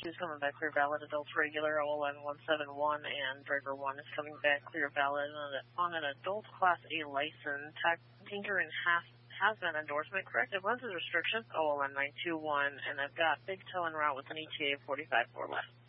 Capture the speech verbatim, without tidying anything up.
two is coming back clear valid, adults regular, O L N one seven one, and driver one is coming back clear valid on, a, on an adult Class A license. Tinker and half has been endorsement, corrective lenses restriction, O L N nine two one, and I've got Big Toe en route with an E T A of forty-five four left.